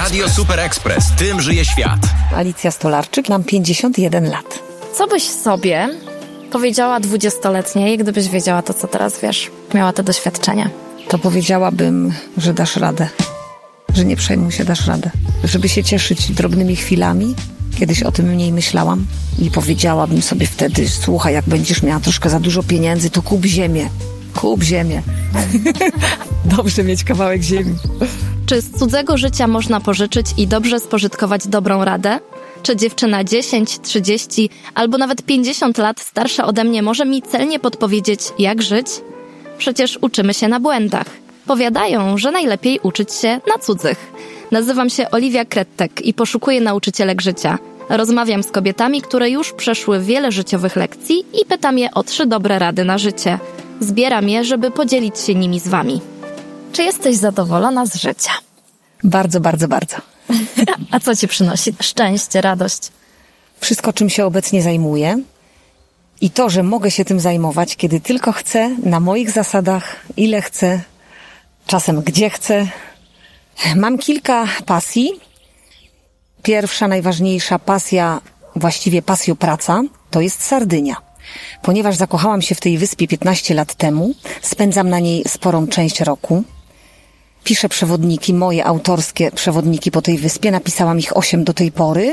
Radio Super Express. Tym żyje świat. Alicja Stolarczyk, mam 51 lat. Co byś sobie powiedziała 20-letniej, gdybyś wiedziała to, co teraz wiesz, miała te doświadczenia? To powiedziałabym, że dasz radę. Że nie przejmuj się, dasz radę. Żeby się cieszyć drobnymi chwilami. Kiedyś o tym mniej myślałam i powiedziałabym sobie wtedy, słuchaj, jak będziesz miała troszkę za dużo pieniędzy, to kup ziemię. Kup ziemię. Dobrze mieć kawałek ziemi. Czy z cudzego życia można pożyczyć i dobrze spożytkować dobrą radę? Czy dziewczyna 10, 30 albo nawet 50 lat starsza ode mnie może mi celnie podpowiedzieć, jak żyć? Przecież uczymy się na błędach. Powiadają, że najlepiej uczyć się na cudzych. Nazywam się Oliwia Krettek i poszukuję nauczycielek życia. Rozmawiam z kobietami, które już przeszły wiele życiowych lekcji i pytam je o 3 dobre rady na życie. Zbieram je, żeby podzielić się nimi z wami. Czy jesteś zadowolona z życia? Bardzo, bardzo, bardzo. A co ci przynosi szczęście, radość? Wszystko, czym się obecnie zajmuję i to, że mogę się tym zajmować, kiedy tylko chcę, na moich zasadach, ile chcę, czasem gdzie chcę. Mam kilka pasji. Pierwsza, najważniejsza pasja, właściwie pasjopraca, to jest Sardynia. Ponieważ zakochałam się w tej wyspie 15 lat temu, spędzam na niej sporą część roku. Piszę przewodniki, moje autorskie przewodniki po tej wyspie. Napisałam ich 8 do tej pory.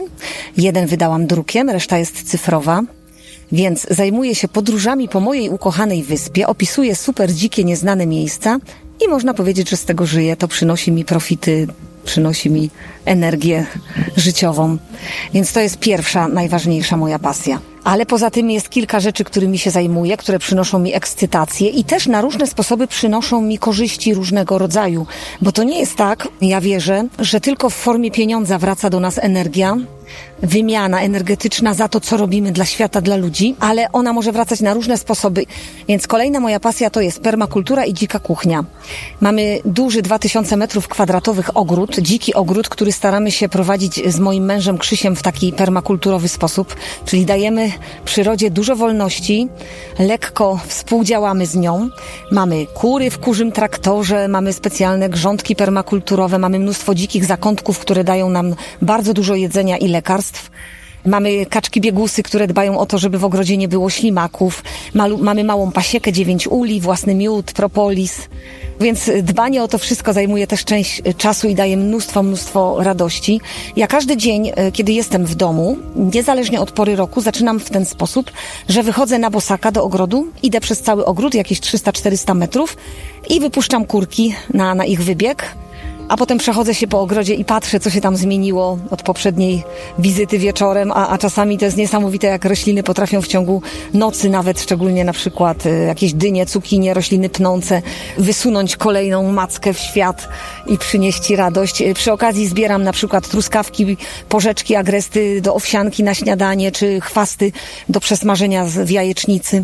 1 wydałam drukiem, reszta jest cyfrowa. Więc zajmuję się podróżami po mojej ukochanej wyspie, opisuję super dzikie, nieznane miejsca i można powiedzieć, że z tego żyję. To przynosi mi profity, przynosi mi energię życiową. Więc to jest pierwsza, najważniejsza moja pasja. Ale poza tym jest kilka rzeczy, którymi się zajmuję, które przynoszą mi ekscytację i też na różne sposoby przynoszą mi korzyści różnego rodzaju. Bo to nie jest tak, ja wierzę, że tylko w formie pieniądza wraca do nas energia, wymiana energetyczna za to, co robimy dla świata, dla ludzi, ale ona może wracać na różne sposoby. Więc kolejna moja pasja to jest permakultura i dzika kuchnia. Mamy duży 2000 m2 ogród, dziki ogród, który staramy się prowadzić z moim mężem Krzysiem w taki permakulturowy sposób, czyli dajemy przyrodzie dużo wolności, lekko współdziałamy z nią. Mamy kury w kurzym traktorze, mamy specjalne grządki permakulturowe, mamy mnóstwo dzikich zakątków, które dają nam bardzo dużo jedzenia i lekarstw. Mamy kaczki biegusy, które dbają o to, żeby w ogrodzie nie było ślimaków. Mamy małą pasiekę, 9 uli, własny miód, propolis. Więc dbanie o to wszystko zajmuje też część czasu i daje mnóstwo radości. Ja każdy dzień, kiedy jestem w domu, niezależnie od pory roku, zaczynam w ten sposób, że wychodzę na bosaka do ogrodu, idę przez cały ogród, jakieś 300-400 metrów i wypuszczam kurki na ich wybieg. A potem przechodzę się po ogrodzie i patrzę, co się tam zmieniło od poprzedniej wizyty wieczorem, a czasami to jest niesamowite, jak rośliny potrafią w ciągu nocy nawet, szczególnie na przykład jakieś dynie, cukinie, rośliny pnące, wysunąć kolejną mackę w świat i przynieść ci radość. Przy okazji zbieram na przykład truskawki, porzeczki, agresty do owsianki na śniadanie, czy chwasty do przesmażenia w jajecznicy.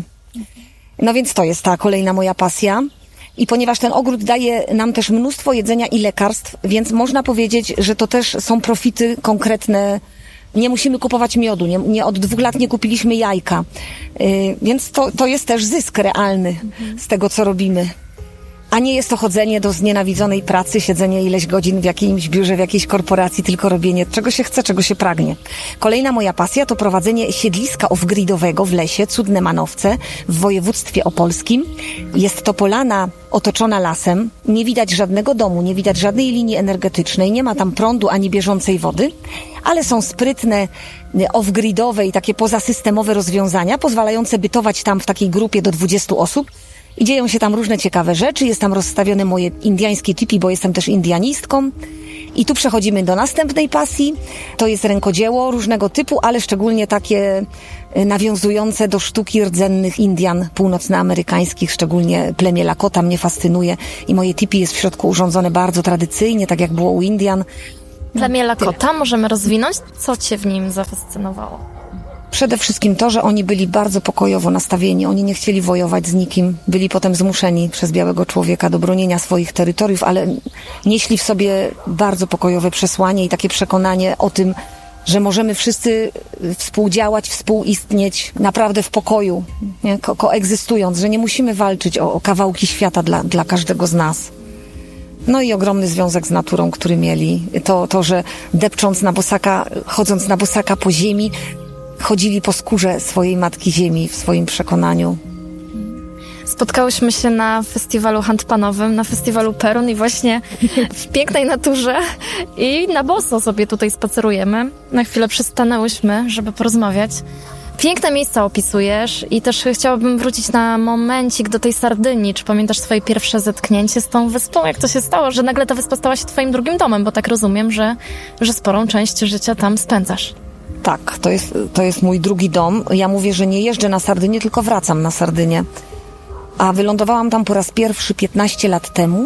No więc to jest ta kolejna moja pasja. I ponieważ ten ogród daje nam też mnóstwo jedzenia i lekarstw, więc można powiedzieć, że to też są profity konkretne. Nie musimy kupować miodu, nie od 2 lat nie kupiliśmy jajka. Więc to jest też zysk realny z tego, co robimy. A nie jest to chodzenie do znienawidzonej pracy, siedzenie ileś godzin w jakimś biurze, w jakiejś korporacji, tylko robienie czego się chce, czego się pragnie. Kolejna moja pasja to prowadzenie siedliska off-gridowego w lesie, Cudne Manowce, w województwie opolskim. Jest to polana otoczona lasem, nie widać żadnego domu, nie widać żadnej linii energetycznej, nie ma tam prądu ani bieżącej wody, ale są sprytne off-gridowe i takie pozasystemowe rozwiązania, pozwalające bytować tam w takiej grupie do 20 osób. I dzieją się tam różne ciekawe rzeczy. Jest tam rozstawione moje indiańskie tipi, bo jestem też indianistką. I tu przechodzimy do następnej pasji. To jest rękodzieło różnego typu, ale szczególnie takie nawiązujące do sztuki rdzennych Indian północnoamerykańskich, szczególnie plemię Lakota mnie fascynuje. I moje tipi jest w środku urządzone bardzo tradycyjnie, tak jak było u Indian. Plemię Lakota możemy rozwinąć? Co cię w nim zafascynowało? Przede wszystkim to, że oni byli bardzo pokojowo nastawieni. Oni nie chcieli wojować z nikim. Byli potem zmuszeni przez białego człowieka do bronienia swoich terytoriów, ale nieśli w sobie bardzo pokojowe przesłanie i takie przekonanie o tym, że możemy wszyscy współdziałać, współistnieć naprawdę w pokoju, nie? Koegzystując, że nie musimy walczyć o kawałki świata dla każdego z nas. No i ogromny związek z naturą, który mieli. To, że depcząc na bosaka, chodząc na bosaka po ziemi, chodzili po skórze swojej Matki Ziemi w swoim przekonaniu. Spotkałyśmy się na festiwalu handpanowym, na festiwalu Perun i właśnie w pięknej naturze i na boso sobie tutaj spacerujemy. Na chwilę przystanęłyśmy, żeby porozmawiać. Piękne miejsca opisujesz i też chciałabym wrócić na momencik do tej Sardynii. Czy pamiętasz swoje pierwsze zetknięcie z tą wyspą? Jak to się stało, że nagle ta wyspa stała się twoim drugim domem? Bo tak rozumiem, że sporą część życia tam spędzasz. Tak, to jest mój drugi dom. Ja mówię, że nie jeżdżę na Sardynię, tylko wracam na Sardynię. A wylądowałam tam po raz pierwszy 15 lat temu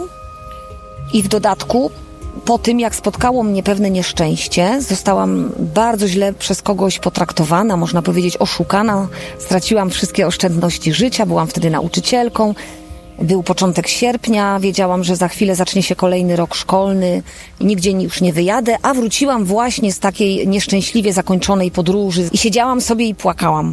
i w dodatku po tym, jak spotkało mnie pewne nieszczęście, zostałam bardzo źle przez kogoś potraktowana, można powiedzieć oszukana. Straciłam wszystkie oszczędności życia, byłam wtedy nauczycielką. Był początek sierpnia, wiedziałam, że za chwilę zacznie się kolejny rok szkolny i nigdzie już nie wyjadę, a wróciłam właśnie z takiej nieszczęśliwie zakończonej podróży i siedziałam sobie i płakałam.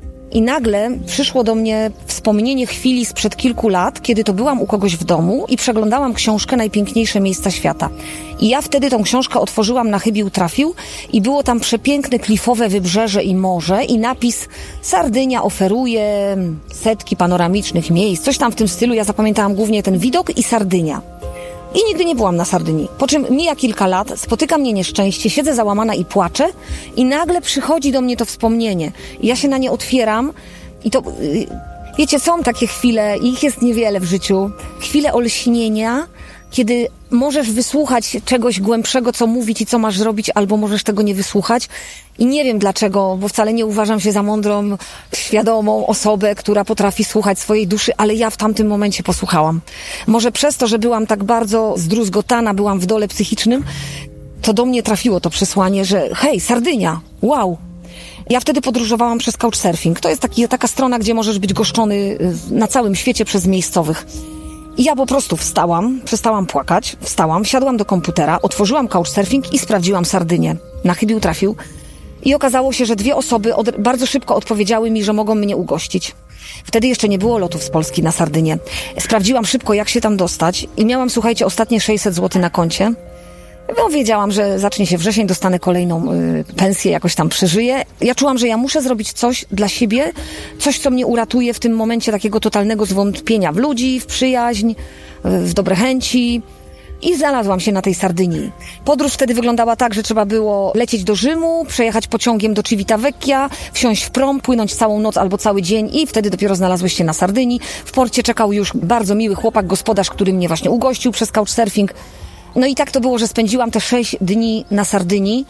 I nagle przyszło do mnie wspomnienie chwili sprzed kilku lat, kiedy to byłam u kogoś w domu i przeglądałam książkę Najpiękniejsze miejsca świata. I ja wtedy tą książkę otworzyłam na chybił trafił i było tam przepiękne klifowe wybrzeże i morze i napis Sardynia oferuje setki panoramicznych miejsc, coś tam w tym stylu. Ja zapamiętałam głównie ten widok i Sardynia. I nigdy nie byłam na Sardynii. Po czym mija kilka lat, spotyka mnie nieszczęście, siedzę załamana i płaczę i nagle przychodzi do mnie to wspomnienie. I ja się na nie otwieram i to... Wiecie, są takie chwile, i ich jest niewiele w życiu, chwile olśnienia, kiedy możesz wysłuchać czegoś głębszego, co mówić i co masz robić, albo możesz tego nie wysłuchać. I nie wiem dlaczego, bo wcale nie uważam się za mądrą, świadomą osobę, która potrafi słuchać swojej duszy, ale ja w tamtym momencie posłuchałam. Może przez to, że byłam tak bardzo zdruzgotana, byłam w dole psychicznym, to do mnie trafiło to przesłanie, że hej, Sardynia, wow! Ja wtedy podróżowałam przez Couchsurfing. To jest taka strona, gdzie możesz być goszczony na całym świecie przez miejscowych. I ja po prostu przestałam płakać, wsiadłam do komputera, otworzyłam Couchsurfing i sprawdziłam Sardynię. Na chybił trafił. I okazało się, że 2 osoby bardzo szybko odpowiedziały mi, że mogą mnie ugościć. Wtedy jeszcze nie było lotów z Polski na Sardynię. Sprawdziłam szybko, jak się tam dostać i miałam, słuchajcie, ostatnie 600 zł na koncie. No, wiedziałam, że zacznie się wrzesień, dostanę kolejną pensję, jakoś tam przeżyję. Ja czułam, że ja muszę zrobić coś dla siebie, coś, co mnie uratuje w tym momencie takiego totalnego zwątpienia w ludzi, w przyjaźń, w dobre chęci. I znalazłam się na tej Sardynii. Podróż wtedy wyglądała tak, że trzeba było lecieć do Rzymu, przejechać pociągiem do Civitavecchia, wsiąść w prom, płynąć całą noc albo cały dzień i wtedy dopiero znalazłeś się na Sardynii. W porcie czekał już bardzo miły chłopak, gospodarz, który mnie właśnie ugościł przez Couchsurfing. No i tak to było, że spędziłam te 6 dni na Sardynii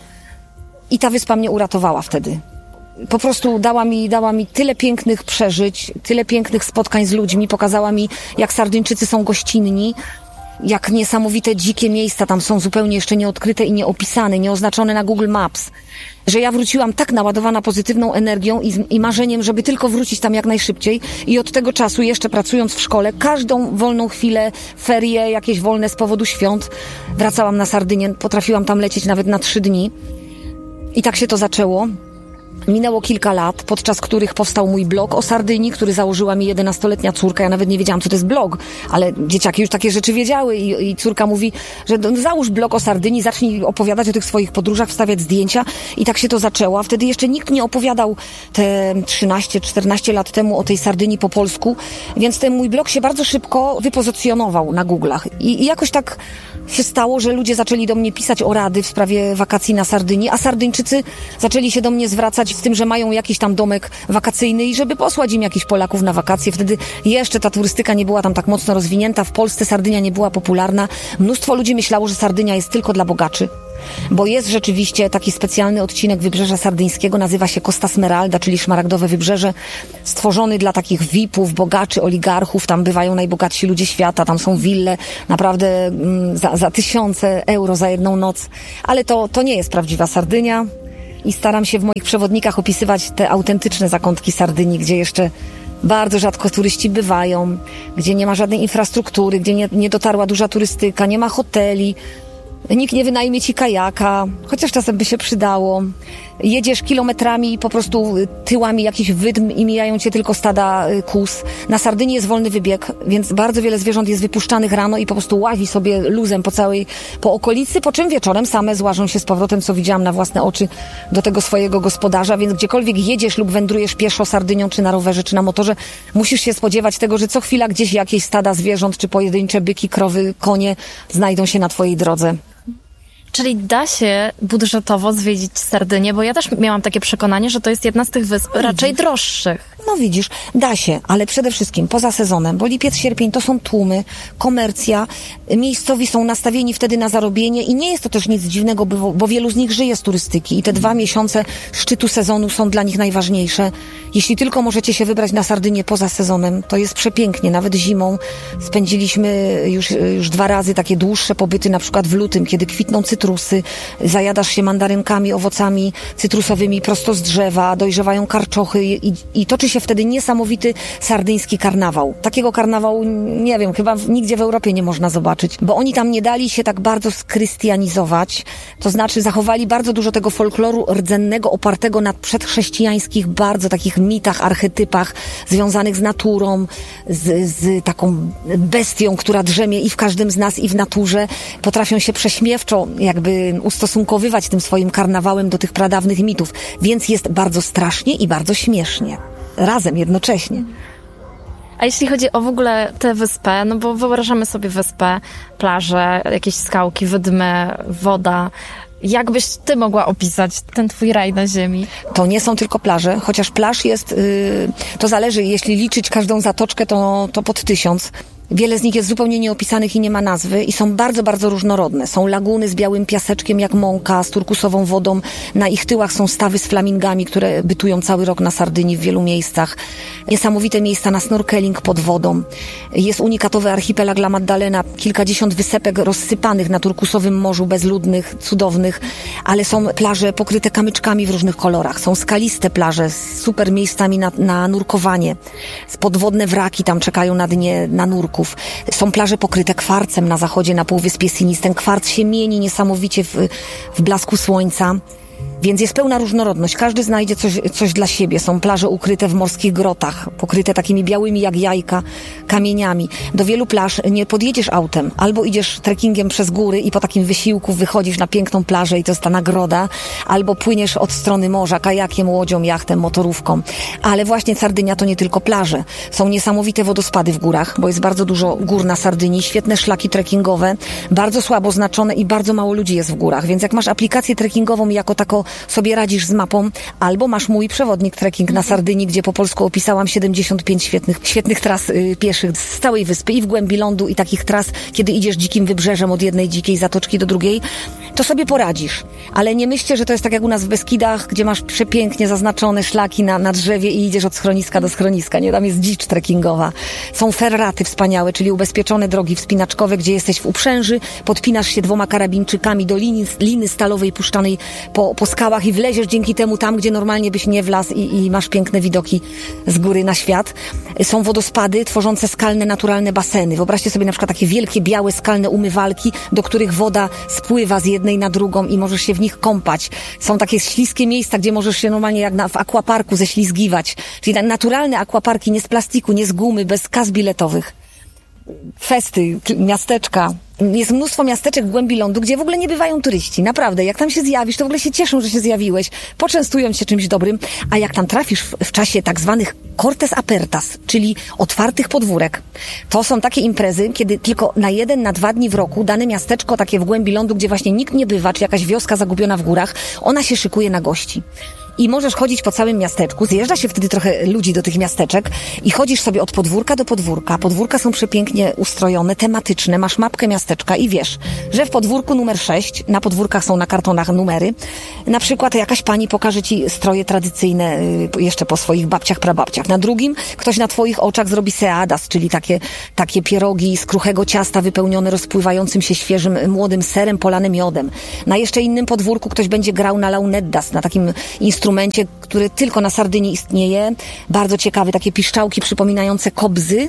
i ta wyspa mnie uratowała wtedy. Po prostu dała mi tyle pięknych przeżyć, tyle pięknych spotkań z ludźmi, pokazała mi, jak Sardyńczycy są gościnni, jak niesamowite dzikie miejsca tam są zupełnie jeszcze nieodkryte i nieopisane, nieoznaczone na Google Maps, że ja wróciłam tak naładowana pozytywną energią i marzeniem, żeby tylko wrócić tam jak najszybciej i od tego czasu, jeszcze pracując w szkole, każdą wolną chwilę, ferie, jakieś wolne z powodu świąt, wracałam na Sardynię, potrafiłam tam lecieć nawet na 3 dni i tak się to zaczęło. Minęło kilka lat, podczas których powstał mój blog o Sardynii, który założyła mi 11-letnia córka. Ja nawet nie wiedziałam, co to jest blog, ale dzieciaki już takie rzeczy wiedziały i córka mówi, że załóż blog o Sardynii, zacznij opowiadać o tych swoich podróżach, wstawiać zdjęcia i tak się to zaczęło. A wtedy jeszcze nikt nie opowiadał te 13-14 lat temu o tej Sardynii po polsku, więc ten mój blog się bardzo szybko wypozycjonował na Google'ach i jakoś tak się stało, że ludzie zaczęli do mnie pisać o rady w sprawie wakacji na Sardynii, a Sardyńczycy zaczęli się do mnie zwracać z tym, że mają jakiś tam domek wakacyjny i żeby posłać im jakichś Polaków na wakacje. Wtedy jeszcze ta turystyka nie była tam tak mocno rozwinięta. W Polsce Sardynia nie była popularna. Mnóstwo ludzi myślało, że Sardynia jest tylko dla bogaczy. Bo jest rzeczywiście taki specjalny odcinek Wybrzeża Sardyńskiego, nazywa się Costa Smeralda, czyli Szmaragdowe Wybrzeże, stworzony dla takich VIP-ów, bogaczy, oligarchów. Tam bywają najbogatsi ludzie świata, tam są wille naprawdę za 1000 euro za jedną noc. Ale to nie jest prawdziwa Sardynia i staram się w moich przewodnikach opisywać te autentyczne zakątki Sardynii, gdzie jeszcze bardzo rzadko turyści bywają, gdzie nie ma żadnej infrastruktury, gdzie nie dotarła duża turystyka, nie ma hoteli. Nikt nie wynajmie ci kajaka, chociaż czasem by się przydało. Jedziesz kilometrami po prostu tyłami jakichś wydm i mijają cię tylko stada kóz. Na Sardynii jest wolny wybieg, więc bardzo wiele zwierząt jest wypuszczanych rano i po prostu łazi sobie luzem po okolicy, po czym wieczorem same złażą się z powrotem, co widziałam na własne oczy, do tego swojego gospodarza, więc gdziekolwiek jedziesz lub wędrujesz pieszo Sardynią, czy na rowerze, czy na motorze, musisz się spodziewać tego, że co chwila gdzieś jakieś stada zwierząt, czy pojedyncze byki, krowy, konie znajdą się na twojej drodze. Czyli da się budżetowo zwiedzić Sardynię, bo ja też miałam takie przekonanie, że to jest jedna z tych wysp raczej droższych. No widzisz, da się, ale przede wszystkim poza sezonem, bo lipiec, sierpień to są tłumy, komercja, miejscowi są nastawieni wtedy na zarobienie i nie jest to też nic dziwnego, bo wielu z nich żyje z turystyki i te 2 miesiące szczytu sezonu są dla nich najważniejsze. Jeśli tylko możecie się wybrać na Sardynię poza sezonem, to jest przepięknie, nawet zimą. Spędziliśmy już 2 razy takie dłuższe pobyty, na przykład w lutym, kiedy kwitną cytrusy, zajadasz się mandarynkami, owocami cytrusowymi prosto z drzewa, dojrzewają karczochy i toczy się wtedy niesamowity sardyński karnawał. Takiego karnawału, nie wiem, chyba nigdzie w Europie nie można zobaczyć, bo oni tam nie dali się tak bardzo skrystianizować, to znaczy zachowali bardzo dużo tego folkloru rdzennego, opartego na przedchrześcijańskich bardzo takich mitach, archetypach związanych z naturą, z taką bestią, która drzemie i w każdym z nas, i w naturze. Potrafią się prześmiewczo jakby ustosunkowywać tym swoim karnawałem do tych pradawnych mitów, więc jest bardzo strasznie i bardzo śmiesznie. Razem, jednocześnie. A jeśli chodzi o w ogóle tę wyspę, no bo wyobrażamy sobie wyspę, plaże, jakieś skałki, wydmy, woda. Jak byś ty mogła opisać ten twój raj na ziemi? To nie są tylko plaże, chociaż plaż jest, to zależy, jeśli liczyć każdą zatoczkę, to pod 1000. Wiele z nich jest zupełnie nieopisanych i nie ma nazwy i są bardzo, bardzo różnorodne. Są laguny z białym piaseczkiem jak mąka, z turkusową wodą. Na ich tyłach są stawy z flamingami, które bytują cały rok na Sardynii w wielu miejscach. Niesamowite miejsca na snorkeling pod wodą. Jest unikatowy archipelag La Maddalena, kilkadziesiąt wysepek rozsypanych na turkusowym morzu, bezludnych, cudownych, ale są plaże pokryte kamyczkami w różnych kolorach. Są skaliste plaże z super miejscami na nurkowanie. Podwodne wraki tam czekają na dnie, na nurku. Są plaże pokryte kwarcem na zachodzie, na Półwyspie Sinis. Ten kwarc się mieni niesamowicie w blasku słońca. Więc jest pełna różnorodność. Każdy znajdzie coś dla siebie. Są plaże ukryte w morskich grotach, pokryte takimi białymi jak jajka kamieniami. Do wielu plaż nie podjedziesz autem. Albo idziesz trekkingiem przez góry i po takim wysiłku wychodzisz na piękną plażę i to jest ta nagroda. Albo płyniesz od strony morza kajakiem, łodzią, jachtem, motorówką. Ale właśnie Sardynia to nie tylko plaże. Są niesamowite wodospady w górach, bo jest bardzo dużo gór na Sardynii. Świetne szlaki trekkingowe, bardzo słabo znaczone i bardzo mało ludzi jest w górach. Więc jak masz aplikację trekkingową i jako tako sobie radzisz z mapą, albo masz mój przewodnik trekking na Sardynii, gdzie po polsku opisałam 75 świetnych tras pieszych z całej wyspy i w głębi lądu i takich tras, kiedy idziesz dzikim wybrzeżem od jednej dzikiej zatoczki do drugiej, to sobie poradzisz. Ale nie myślcie, że to jest tak jak u nas w Beskidach, gdzie masz przepięknie zaznaczone szlaki na drzewie i idziesz od schroniska do schroniska. Nie, tam jest dzicz trekkingowa. Są ferraty wspaniałe, czyli ubezpieczone drogi wspinaczkowe, gdzie jesteś w uprzęży, podpinasz się 2 karabinczykami do liny stalowej puszczanej po skałach i wleziesz dzięki temu tam, gdzie normalnie byś nie wlazł i masz piękne widoki z góry na świat. Są wodospady tworzące skalne, naturalne baseny. Wyobraźcie sobie na przykład takie wielkie, białe, skalne umywalki, do których woda spływa z jednej na drugą i możesz się w nich kąpać. Są takie śliskie miejsca, gdzie możesz się normalnie jak w aquaparku ześlizgiwać. Czyli naturalne aquaparki, nie z plastiku, nie z gumy, bez kas biletowych. Festy, miasteczka. Jest mnóstwo miasteczek w głębi lądu, gdzie w ogóle nie bywają turyści. Naprawdę, jak tam się zjawisz, to w ogóle się cieszą, że się zjawiłeś. Poczęstują cię czymś dobrym. A jak tam trafisz w czasie tak zwanych cortes apertas, czyli otwartych podwórek, to są takie imprezy, kiedy tylko na 1, na 2 dni w roku dane miasteczko takie w głębi lądu, gdzie właśnie nikt nie bywa, czy jakaś wioska zagubiona w górach, ona się szykuje na gości. I możesz chodzić po całym miasteczku, zjeżdża się wtedy trochę ludzi do tych miasteczek i chodzisz sobie od podwórka do podwórka. Podwórka są przepięknie ustrojone, tematyczne, masz mapkę miasteczka i wiesz, że w podwórku numer 6, na podwórkach są na kartonach numery, na przykład jakaś pani pokaże ci stroje tradycyjne jeszcze po swoich babciach, prababciach. Na drugim ktoś na twoich oczach zrobi seadas, czyli takie pierogi z kruchego ciasta wypełnione rozpływającym się świeżym, młodym serem polane miodem. Na jeszcze innym podwórku ktoś będzie grał na launeddas, na takim instrumencie, który tylko na Sardynii istnieje. Bardzo ciekawy, takie piszczałki przypominające kobzy,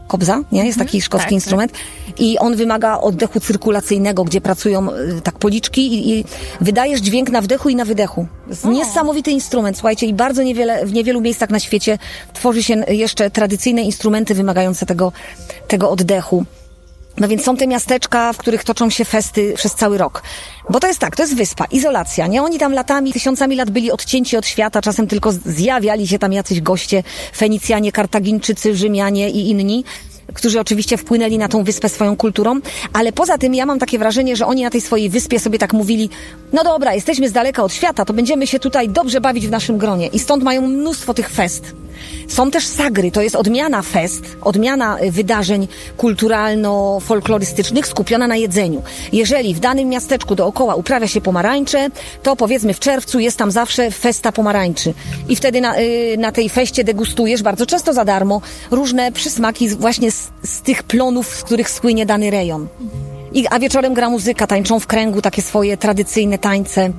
kobza, nie? Jest taki szkocki instrument i on wymaga oddechu cyrkulacyjnego, gdzie pracują tak policzki i wydajesz dźwięk na wdechu i na wydechu. Jest niesamowity instrument, słuchajcie, i bardzo w niewielu miejscach na świecie tworzy się jeszcze tradycyjne instrumenty wymagające tego oddechu. No więc są te miasteczka, w których toczą się festy przez cały rok. Bo to jest tak, to jest wyspa, izolacja, nie? Oni tam latami, tysiącami lat byli odcięci od świata, czasem tylko zjawiali się tam jacyś goście, Fenicjanie, Kartagińczycy, Rzymianie i inni, którzy oczywiście wpłynęli na tą wyspę swoją kulturą, ale poza tym ja mam takie wrażenie, że oni na tej swojej wyspie sobie tak mówili, no dobra, jesteśmy z daleka od świata, to będziemy się tutaj dobrze bawić w naszym gronie i stąd mają mnóstwo tych fest. Są też sagry, to jest odmiana fest, odmiana wydarzeń kulturalno-folklorystycznych skupiona na jedzeniu. Jeżeli w danym miasteczku dookoła uprawia się pomarańcze, to powiedzmy w czerwcu jest tam zawsze festa pomarańczy. I wtedy na tej feście degustujesz bardzo często za darmo różne przysmaki właśnie z tych plonów, z których słynie dany rejon. A wieczorem gra muzyka, tańczą w kręgu takie swoje tradycyjne tańce.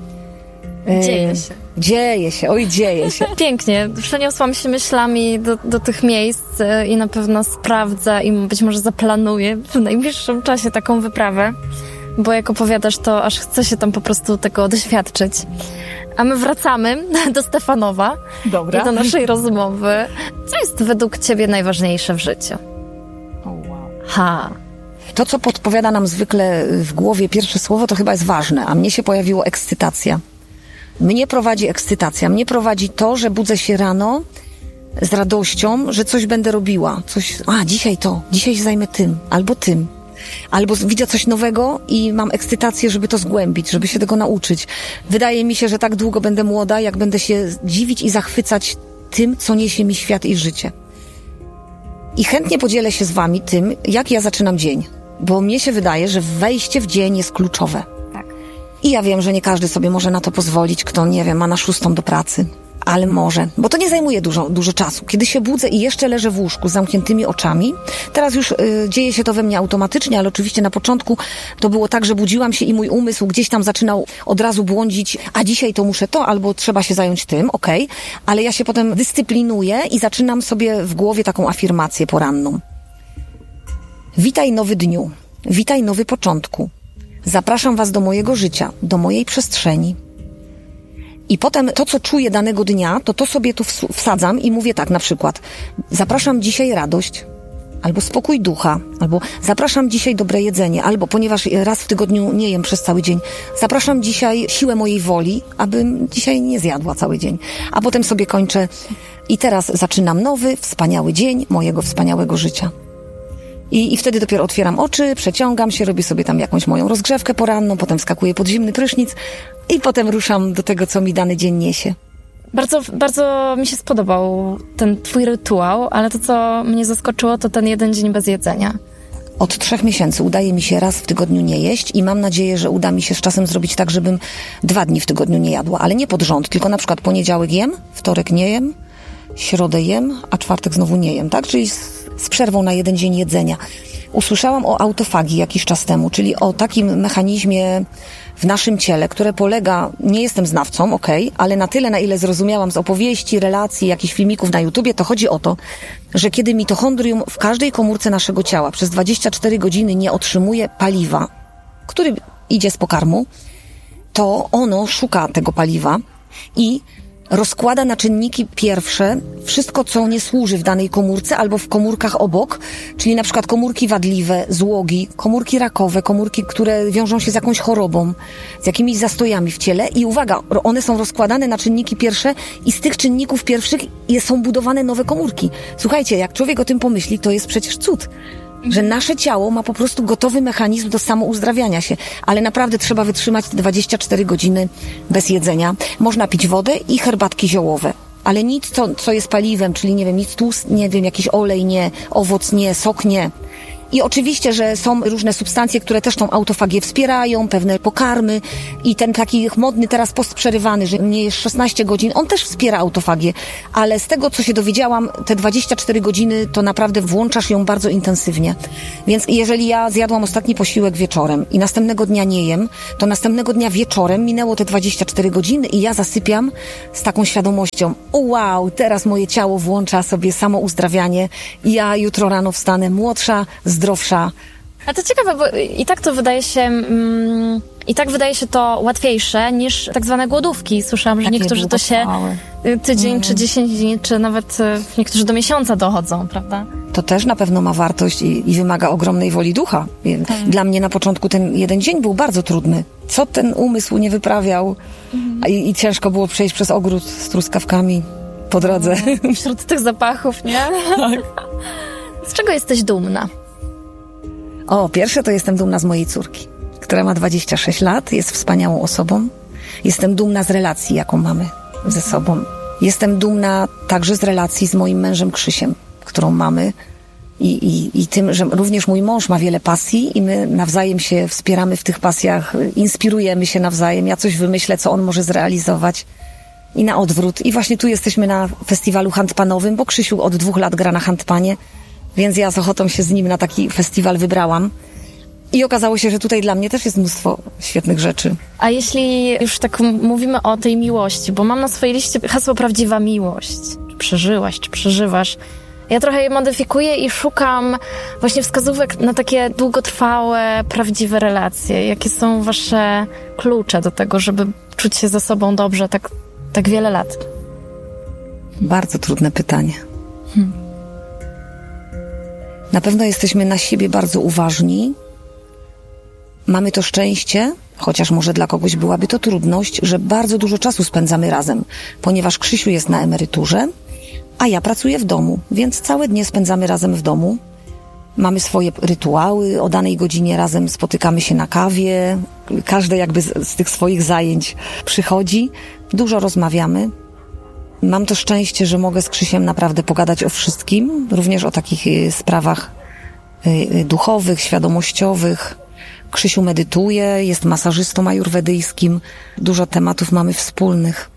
Dzieje się. Pięknie. Przeniosłam się myślami do tych miejsc i na pewno sprawdzę i być może zaplanuję w najbliższym czasie taką wyprawę, bo jak opowiadasz, to aż chce się tam po prostu tego doświadczyć. A my wracamy do Stefanowa. Dobra. I do naszej rozmowy. Co jest według ciebie najważniejsze w życiu? To, co podpowiada nam zwykle w głowie pierwsze słowo, to chyba jest ważne, a mnie się pojawiło ekscytacja. Mnie prowadzi ekscytacja, mnie prowadzi to, że budzę się rano z radością, że coś będę robiła. Dzisiaj się zajmę tym, albo widzę coś nowego i mam ekscytację, żeby to zgłębić, żeby się tego nauczyć. Wydaje mi się, że tak długo będę młoda, jak będę się dziwić i zachwycać tym, co niesie mi świat i życie. I chętnie podzielę się z wami tym, jak ja zaczynam dzień, bo mnie się wydaje, że wejście w dzień jest kluczowe. I ja wiem, że nie każdy sobie może na to pozwolić, kto, nie wiem, ma na 6 do pracy. Ale może, bo to nie zajmuje dużo czasu. Kiedy się budzę i jeszcze leżę w łóżku z zamkniętymi oczami, teraz już dzieje się to we mnie automatycznie, ale oczywiście na początku to było tak, że budziłam się i mój umysł gdzieś tam zaczynał od razu błądzić, a dzisiaj to muszę to, albo trzeba się zająć tym, okej. Ale ja się potem dyscyplinuję i zaczynam sobie w głowie taką afirmację poranną. Witaj nowy dniu, witaj nowy początku. Zapraszam was do mojego życia, do mojej przestrzeni. I potem to, co czuję danego dnia, to sobie tu wsadzam i mówię tak na przykład. Zapraszam dzisiaj radość, albo spokój ducha, albo zapraszam dzisiaj dobre jedzenie, albo ponieważ raz w tygodniu nie jem przez cały dzień, zapraszam dzisiaj siłę mojej woli, abym dzisiaj nie zjadła cały dzień. A potem sobie kończę i teraz zaczynam nowy, wspaniały dzień mojego wspaniałego życia. I wtedy dopiero otwieram oczy, przeciągam się, robię sobie tam jakąś moją rozgrzewkę poranną, potem wskakuję pod zimny prysznic i potem ruszam do tego, co mi dany dzień niesie. Bardzo, bardzo mi się spodobał ten twój rytuał, ale to, co mnie zaskoczyło, to ten jeden dzień bez jedzenia. Od 3 miesięcy udaje mi się raz w tygodniu nie jeść i mam nadzieję, że uda mi się z czasem zrobić tak, żebym 2 dni w tygodniu nie jadła, ale nie pod rząd, tylko na przykład poniedziałek jem, wtorek nie jem, środę jem, a czwartek znowu nie jem, tak? Czyli z przerwą na 1 dzień jedzenia. Usłyszałam o autofagii jakiś czas temu, czyli o takim mechanizmie w naszym ciele, które polega, nie jestem znawcą, ale na tyle, na ile zrozumiałam z opowieści, relacji, jakichś filmików na YouTubie, to chodzi o to, że kiedy mitochondrium w każdej komórce naszego ciała przez 24 godziny nie otrzymuje paliwa, który idzie z pokarmu, to ono szuka tego paliwa i rozkłada na czynniki pierwsze wszystko, co nie służy w danej komórce albo w komórkach obok, czyli na przykład komórki wadliwe, złogi, komórki rakowe, komórki, które wiążą się z jakąś chorobą, z jakimiś zastojami w ciele i uwaga, one są rozkładane na czynniki pierwsze i z tych czynników pierwszych są budowane nowe komórki. Słuchajcie, jak człowiek o tym pomyśli, to jest przecież cud. Że nasze ciało ma po prostu gotowy mechanizm do samouzdrawiania się, ale naprawdę trzeba wytrzymać te 24 godziny bez jedzenia. Można pić wodę i herbatki ziołowe, ale nic, co jest paliwem, czyli nie wiem, nic tłust, nie wiem, jakiś olej, nie, owoc, nie, sok, nie. I oczywiście, że są różne substancje, które też tą autofagię wspierają, pewne pokarmy i ten taki modny teraz post przerywany, że nie jest 16 godzin, on też wspiera autofagię, ale z tego, co się dowiedziałam, te 24 godziny to naprawdę włączasz ją bardzo intensywnie. Więc jeżeli ja zjadłam ostatni posiłek wieczorem i następnego dnia nie jem, to następnego dnia wieczorem minęło te 24 godziny i ja zasypiam z taką świadomością, wow, teraz moje ciało włącza sobie samouzdrawianie i ja jutro rano wstanę młodsza, zdrowsza. A to ciekawe, bo i tak to wydaje się to łatwiejsze niż tak zwane głodówki. Słyszałam, że takie niektórzy to się tydzień, czy 10 dni, czy nawet niektórzy do miesiąca dochodzą, prawda? To też na pewno ma wartość i wymaga ogromnej woli ducha. Dla mnie na początku ten jeden dzień był bardzo trudny. Co ten umysł nie wyprawiał i ciężko było przejść przez ogród z truskawkami po drodze. Wśród tych zapachów, nie? Tak. Z czego jesteś dumna? Pierwsze to jestem dumna z mojej córki, która ma 26 lat, jest wspaniałą osobą. Jestem dumna z relacji, jaką mamy ze sobą. Jestem dumna także z relacji z moim mężem Krzysiem, którą mamy i tym, że również mój mąż ma wiele pasji i my nawzajem się wspieramy w tych pasjach, inspirujemy się nawzajem. Ja coś wymyślę, co on może zrealizować i na odwrót. I właśnie tu jesteśmy na festiwalu handpanowym, bo Krzysiu od 2 lat gra na handpanie, więc ja z ochotą się z nim na taki festiwal wybrałam. I okazało się, że tutaj dla mnie też jest mnóstwo świetnych rzeczy. A jeśli już tak mówimy o tej miłości, bo mam na swojej liście hasło prawdziwa miłość. Czy przeżyłaś, czy przeżywasz? Ja trochę je modyfikuję i szukam właśnie wskazówek na takie długotrwałe, prawdziwe relacje. Jakie są wasze klucze do tego, żeby czuć się ze sobą dobrze tak wiele lat? Bardzo trudne pytanie. Na pewno jesteśmy na siebie bardzo uważni. Mamy to szczęście, chociaż może dla kogoś byłaby to trudność, że bardzo dużo czasu spędzamy razem, ponieważ Krzysiu jest na emeryturze, a ja pracuję w domu, więc całe dnie spędzamy razem w domu. Mamy swoje rytuały, o danej godzinie razem spotykamy się na kawie, każde jakby z tych swoich zajęć przychodzi, dużo rozmawiamy. Mam to szczęście, że mogę z Krzysiem naprawdę pogadać o wszystkim, również o takich sprawach duchowych, świadomościowych. Krzysiu medytuje, jest masażystą ajurwedyjskim. Dużo tematów mamy wspólnych.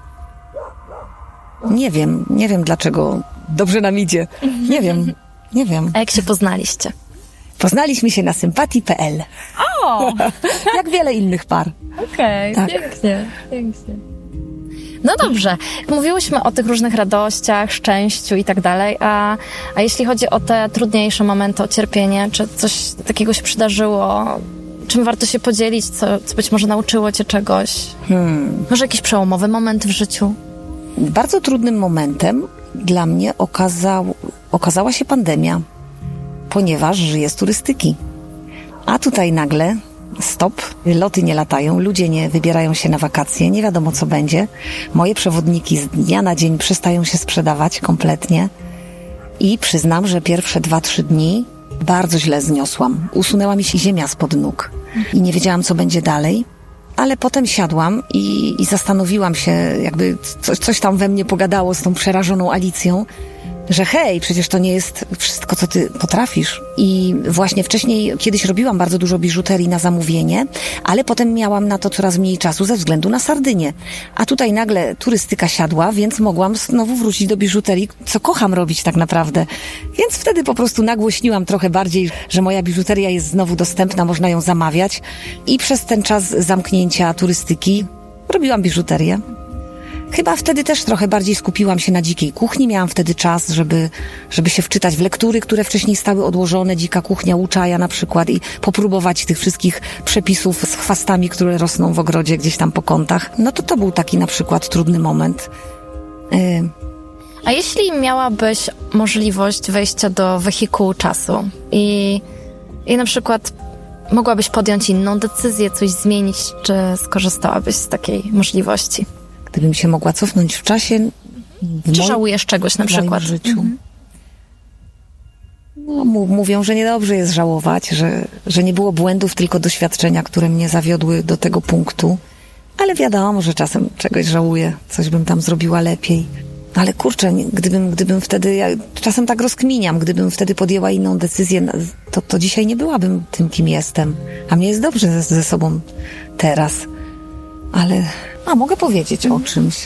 Nie wiem dlaczego dobrze nam idzie. Nie wiem. A jak się poznaliście? Poznaliśmy się na sympatii.pl. O! Jak wiele innych par. Okej, tak. Pięknie. No dobrze, mówiłyśmy o tych różnych radościach, szczęściu i tak dalej, a jeśli chodzi o te trudniejsze momenty, o cierpienie, czy coś takiego się przydarzyło, czym warto się podzielić, co być może nauczyło cię czegoś? Może jakiś przełomowy moment w życiu? Bardzo trudnym momentem dla mnie okazała się pandemia, ponieważ żyję z turystyki. A tutaj nagle stop, loty nie latają, ludzie nie wybierają się na wakacje, nie wiadomo co będzie. Moje przewodniki z dnia na dzień przestają się sprzedawać kompletnie i przyznam, że pierwsze 2-3 dni bardzo źle zniosłam. Usunęła mi się ziemia spod nóg i nie wiedziałam, co będzie dalej. Ale potem siadłam i zastanowiłam się, jakby coś tam we mnie pogadało z tą przerażoną Alicją, że hej, przecież to nie jest wszystko, co ty potrafisz. I właśnie wcześniej kiedyś robiłam bardzo dużo biżuterii na zamówienie, ale potem miałam na to coraz mniej czasu ze względu na Sardynię. A tutaj nagle turystyka siadła, więc mogłam znowu wrócić do biżuterii, co kocham robić tak naprawdę. Więc wtedy po prostu nagłośniłam trochę bardziej, że moja biżuteria jest znowu dostępna, można ją zamawiać. I przez ten czas zamknięcia turystyki robiłam biżuterię. Chyba wtedy też trochę bardziej skupiłam się na dzikiej kuchni. Miałam wtedy czas, żeby się wczytać w lektury, które wcześniej stały odłożone. Dzika kuchnia Łuczaja na przykład i popróbować tych wszystkich przepisów z chwastami, które rosną w ogrodzie gdzieś tam po kątach. No to był taki na przykład trudny moment. A jeśli miałabyś możliwość wejścia do wehikułu czasu i na przykład mogłabyś podjąć inną decyzję, coś zmienić, czy skorzystałabyś z takiej możliwości? Gdybym się mogła cofnąć w czasie... Czy żałujesz czegoś na przykład? W życiu. No, mówią, że niedobrze jest żałować, że nie było błędów, tylko doświadczenia, które mnie zawiodły do tego punktu. Ale wiadomo, że czasem czegoś żałuję, coś bym tam zrobiła lepiej. Ale kurczę, gdybym wtedy, ja czasem tak rozkminiam, gdybym wtedy podjęła inną decyzję, to dzisiaj nie byłabym tym, kim jestem. A mnie jest dobrze ze sobą teraz. Ale, mogę powiedzieć o czymś.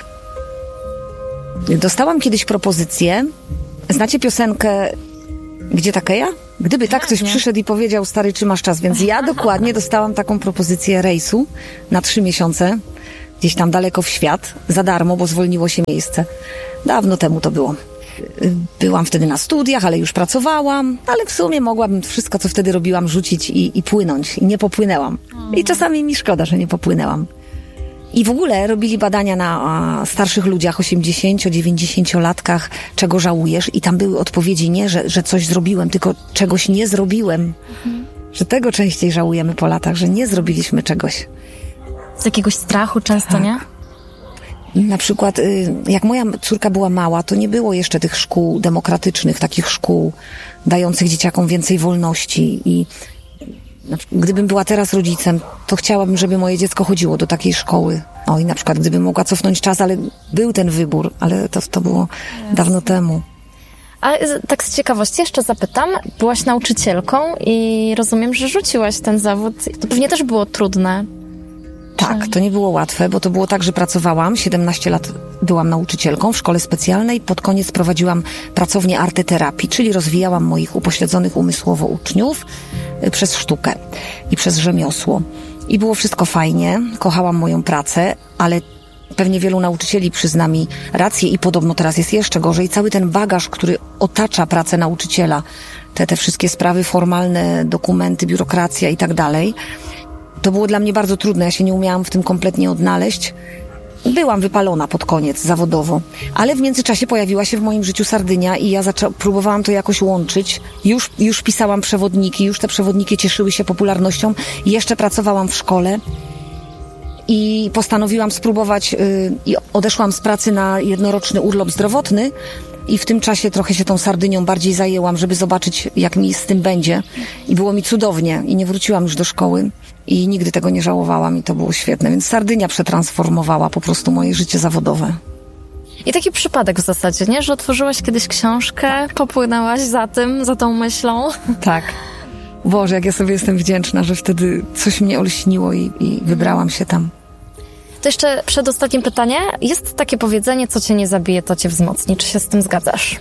Dostałam kiedyś propozycję. Znacie piosenkę Gdzie ta Keja? Gdyby tak ktoś przyszedł i powiedział, stary, czy masz czas? Więc ja dokładnie dostałam taką propozycję rejsu na 3 miesiące. Gdzieś tam daleko w świat, za darmo, bo zwolniło się miejsce. Dawno temu to było. Byłam wtedy na studiach, ale już pracowałam, ale w sumie mogłabym wszystko, co wtedy robiłam, rzucić i płynąć. I nie popłynęłam. I czasami mi szkoda, że nie popłynęłam. I w ogóle robili badania na starszych ludziach, 80-90-latkach, czego żałujesz. I tam były odpowiedzi nie, że coś zrobiłem, tylko czegoś nie zrobiłem. Że tego częściej żałujemy po latach, że nie zrobiliśmy czegoś. Z jakiegoś strachu często, nie? Na przykład, jak moja córka była mała, to nie było jeszcze tych szkół demokratycznych, takich szkół dających dzieciakom więcej wolności. I gdybym była teraz rodzicem, to chciałabym, żeby moje dziecko chodziło do takiej szkoły. I na przykład gdybym mogła cofnąć czas, ale był ten wybór, ale to było dawno temu. Ale tak z ciekawości jeszcze zapytam, byłaś nauczycielką i rozumiem, że rzuciłaś ten zawód. To pewnie też było trudne. Tak, to nie było łatwe, bo to było tak, że pracowałam, 17 lat byłam nauczycielką w szkole specjalnej, pod koniec prowadziłam pracownię arteterapii, czyli rozwijałam moich upośledzonych umysłowo uczniów przez sztukę i przez rzemiosło. I było wszystko fajnie, kochałam moją pracę, ale pewnie wielu nauczycieli przyzna mi rację i podobno teraz jest jeszcze gorzej. Cały ten bagaż, który otacza pracę nauczyciela, te wszystkie sprawy formalne, dokumenty, biurokracja i tak dalej, to było dla mnie bardzo trudne, ja się nie umiałam w tym kompletnie odnaleźć. Byłam wypalona pod koniec zawodowo, ale w międzyczasie pojawiła się w moim życiu Sardynia i ja próbowałam to jakoś łączyć. Już pisałam przewodniki, już te przewodniki cieszyły się popularnością. Jeszcze pracowałam w szkole i postanowiłam spróbować i odeszłam z pracy na jednoroczny urlop zdrowotny i w tym czasie trochę się tą Sardynią bardziej zajęłam, żeby zobaczyć, jak mi z tym będzie. I było mi cudownie i nie wróciłam już do szkoły. I nigdy tego nie żałowałam i to było świetne. Więc Sardynia przetransformowała po prostu moje życie zawodowe. I taki przypadek w zasadzie, nie? Że otworzyłaś kiedyś książkę, popłynęłaś za tą myślą. Tak. Boże, jak ja sobie jestem wdzięczna, że wtedy coś mnie olśniło i wybrałam się tam. To jeszcze przedostatnie pytanie. Jest takie powiedzenie, co cię nie zabije, to cię wzmocni. Czy się z tym zgadzasz?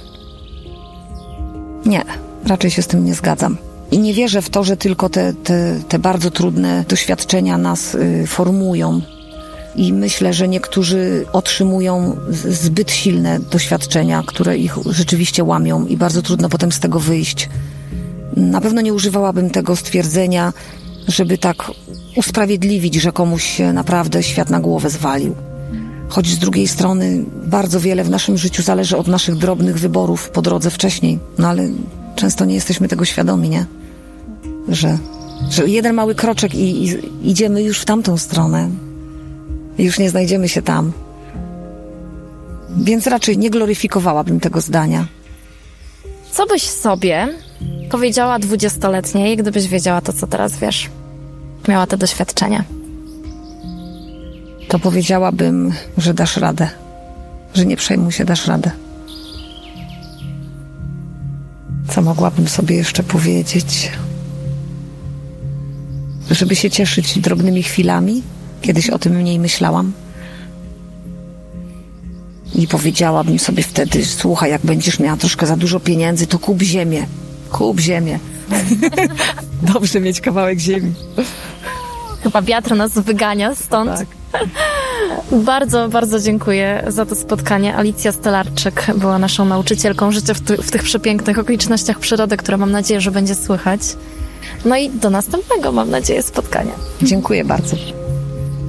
Nie, raczej się z tym nie zgadzam. I nie wierzę w to, że tylko te bardzo trudne doświadczenia nas formują. I myślę, że niektórzy otrzymują zbyt silne doświadczenia, które ich rzeczywiście łamią i bardzo trudno potem z tego wyjść. Na pewno nie używałabym tego stwierdzenia, żeby tak usprawiedliwić, że komuś się naprawdę świat na głowę zwalił. Choć z drugiej strony bardzo wiele w naszym życiu zależy od naszych drobnych wyborów po drodze wcześniej. No ale często nie jesteśmy tego świadomi, nie? Że jeden mały kroczek i idziemy już w tamtą stronę. Już nie znajdziemy się tam. Więc raczej nie gloryfikowałabym tego zdania. Co byś sobie powiedziała 20-letniej, gdybyś wiedziała to, co teraz wiesz? Miała te doświadczenia. To powiedziałabym, że dasz radę. Że nie przejmuj się, dasz radę. Co mogłabym sobie jeszcze powiedzieć? Żeby się cieszyć drobnymi chwilami. Kiedyś o tym mniej myślałam. I powiedziałabym sobie wtedy, słuchaj, jak będziesz miała troszkę za dużo pieniędzy, to kup ziemię. Kup ziemię. Dobrze mieć kawałek ziemi. Chyba wiatr nas wygania stąd. Tak. Bardzo, bardzo dziękuję za to spotkanie. Alicja Stolarczyk była naszą nauczycielką życia w tych przepięknych okolicznościach przyrody, które mam nadzieję, że będzie słychać. No i do następnego, mam nadzieję, spotkania. Dziękuję bardzo.